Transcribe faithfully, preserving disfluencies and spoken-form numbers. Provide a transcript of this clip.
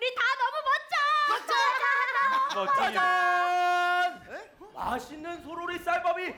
우리 다 너무 멋져. 멋져. 짜잔! 맛있는 소로리 쌀밥이